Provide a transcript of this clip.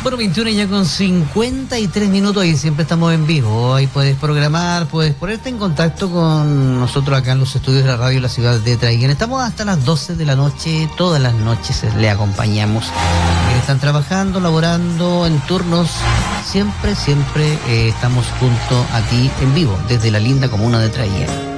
Bueno, 21 ya con 53 minutos y siempre estamos en vivo. Ahí puedes programar, puedes ponerte en contacto con nosotros acá en los estudios de la radio de la ciudad de Traiguén. Estamos hasta las 12 de la noche, todas las noches le acompañamos. Quienes están trabajando, laborando en turnos, siempre estamos junto a ti en vivo, desde la linda comuna de Traiguén.